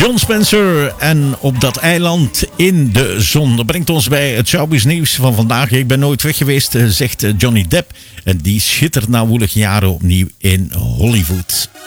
John Spencer en Op dat eiland in de zon. Dat brengt ons bij het showbiz nieuws van vandaag. Ik ben nooit weg geweest, zegt Johnny Depp. En die schittert na woelige jaren opnieuw in Hollywood.